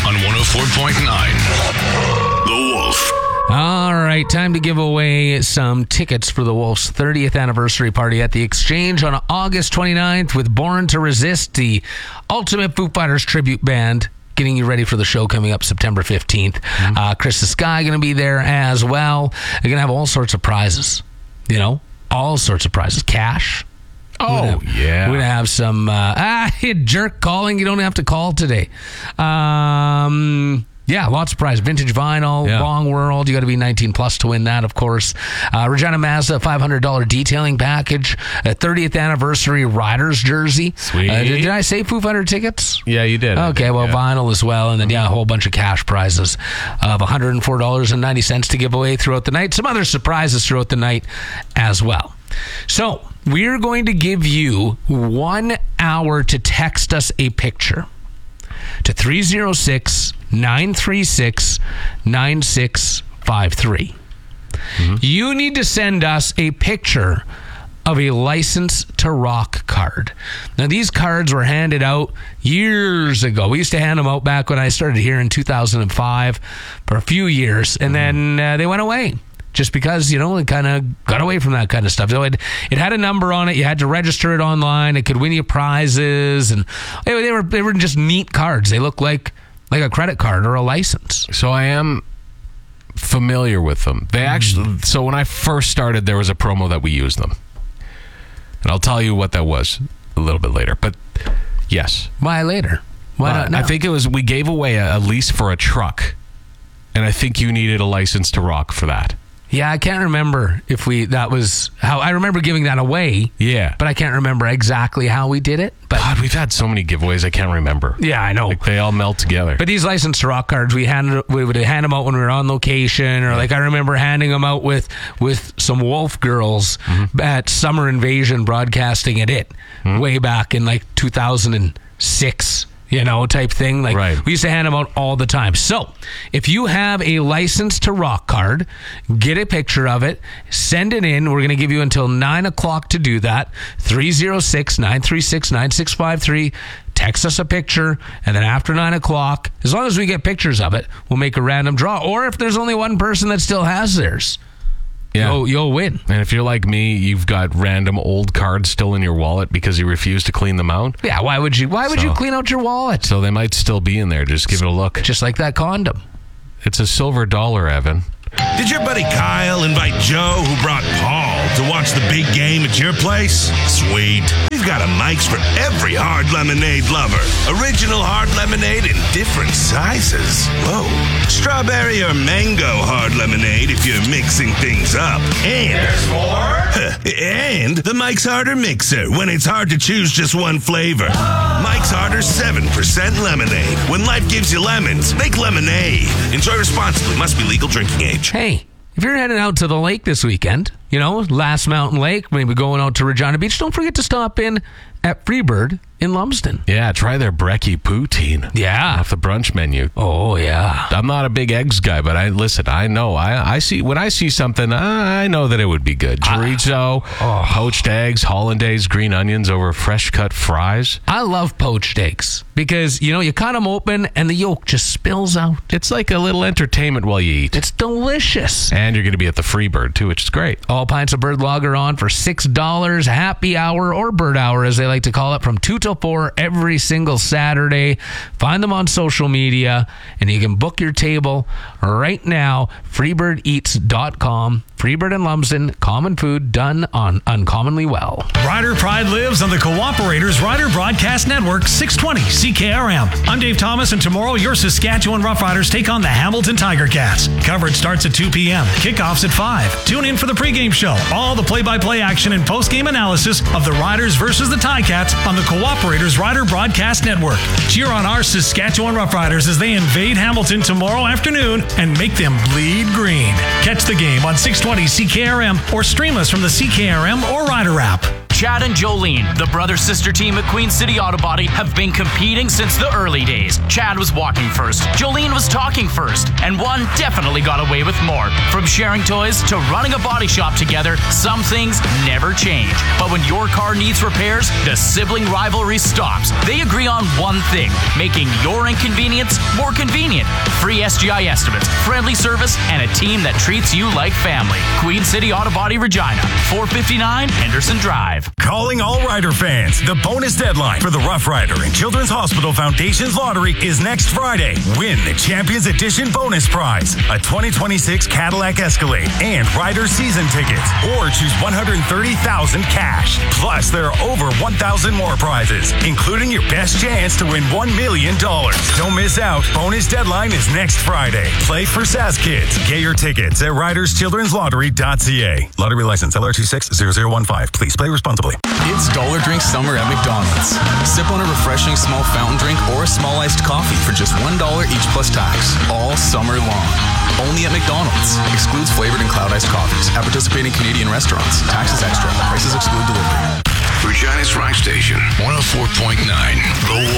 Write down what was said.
on 104.9. The Wolf. All right, time to give away some tickets for the Wolf's 30th anniversary party at the Exchange on August 29th with Born to Resist, the ultimate Foo Fighters tribute band, getting you ready for the show coming up September 15th. Chris the Sky going to be there as well. They're going to have all sorts of prizes, all sorts of prizes. Cash. Oh, yeah. We're going to have some, jerk calling. You don't have to call today. Yeah, lots of prizes. Vintage vinyl, Long World. You got to be 19 plus to win that, of course. Regina Mazda, $500 detailing package. A 30th anniversary Riders jersey. Sweet. Did I say Foo Fighter tickets? Yeah, you did. Okay, vinyl as well. And then, a whole bunch of cash prizes of $104.90 to give away throughout the night. Some other surprises throughout the night as well. So, we're going to give you 1 hour to text us a picture to 306-936-9653. You need to send us a picture of a License to Rock card. Now, these cards were handed out years ago. We used to hand them out back when I started here in 2005 for a few years, and then they went away. Just because, it kind of got away from that kind of stuff. So it had a number on it. You had to register it online. It could win you prizes. And they were just neat cards. They look like a credit card or a license. So I am familiar with them. They actually, so when I first started, there was a promo that we used them. And I'll tell you what that was a little bit later. But yes. Why later? Why not now? I think it was, we gave away a lease for a truck. And I think you needed a License to Rock for that. Yeah, I can't remember that was how I remember giving that away. Yeah. But I can't remember exactly how we did it. But God, we've had so many giveaways, I can't remember. Yeah, I know. They all melt together. But these License to Rock cards, we would hand them out when we were on location, or I remember handing them out with some Wolf girls at Summer Invasion broadcasting at it way back in 2006. Type thing. Right. We used to hand them out all the time. So, if you have a License to Rock card, get a picture of it, send it in. We're going to give you until 9 o'clock to do that. 306-936-9653. Text us a picture, and then after 9 o'clock, as long as we get pictures of it, we'll make a random draw. Or if there's only one person that still has theirs, you'll win. And if you're like me, you've got random old cards still in your wallet because you refuse to clean them out. Yeah, why would you clean out your wallet? So they might still be in there. Just give it a look. Just like that condom. It's a silver dollar, Evan. Did your buddy Kyle invite Joe, who brought Paul, to watch the big game at your place? Sweet. We've got a Mike's for every hard lemonade lover. Original hard lemonade in different sizes. Whoa. Strawberry or mango hard lemonade if you're mixing things up. And there's more? And the Mike's Harder Mixer when it's hard to choose just one flavor. Mike's Harder 7% lemonade. When life gives you lemons, make lemonade. Enjoy responsibly. Must be legal drinking age. Hey, if you're heading out to the lake this weekend, Last Mountain Lake, maybe going out to Regina Beach, don't forget to stop in at Freebird in Lumsden. Yeah, try their brekkie poutine. Yeah. Off the brunch menu. Oh, yeah. I'm not a big eggs guy, but I know. I see, when I see something, I know that it would be good. Chorizo, poached eggs, hollandaise, green onions over fresh cut fries. I love poached eggs because, you cut them open and the yolk just spills out. It's like a little entertainment while you eat. It's delicious. And you're going to be at the Freebird, too, which is great. All pints of Bird Lager on for $6, happy hour or bird hour, as they like to call it, from 2 till 4 every single Saturday. Find them on social media, and you can book your table right now. Freebirdeats.com. Freebird and Lumsden, common food done on uncommonly well. Rider Pride lives on the Cooperators Rider Broadcast Network, 620 CKRM. I'm Dave Thomas, and tomorrow your Saskatchewan Roughriders take on the Hamilton Tiger Cats. Coverage starts at 2 p.m. Kickoffs at 5. Tune in for the pregame show, all the play-by-play action and postgame analysis of the Riders versus the Ticats on the Cooperators Rider Broadcast Network. Cheer on our Saskatchewan Roughriders as they invade Hamilton tomorrow afternoon and make them bleed green. Catch the game on 620 CKRM or stream us from the CKRM or Rider app. Chad and Jolene, the brother-sister team at Queen City Auto Body, have been competing since the early days. Chad was walking first, Jolene was talking first, and one definitely got away with more. From sharing toys to running a body shop together, some things never change. But when your car needs repairs, the sibling rivalry stops. They agree on one thing, making your inconvenience more convenient. Free SGI estimates, friendly service, and a team that treats you like family. Queen City Auto Body Regina, 459 Henderson Drive. Calling all Rider fans. The bonus deadline for the Rough Rider and Children's Hospital Foundation's lottery is next Friday. Win the Champions Edition bonus prize, a 2026 Cadillac Escalade and Rider season tickets, or choose $130,000 cash. Plus, there are over 1,000 more prizes, including your best chance to win $1 million. Don't miss out. Bonus deadline is next Friday. Play for SAS Kids. Get your tickets at riderschildrenslottery.ca. Lottery license LR260015. Please play responsibly. It's Dollar Drink Summer at McDonald's. Sip on a refreshing small fountain drink or a small iced coffee for just $1 each plus tax. All summer long. Only at McDonald's. Excludes flavored and cloud iced coffees. At participating Canadian restaurants. Taxes extra. Prices exclude delivery. Regina's Rock Station, 104.9, The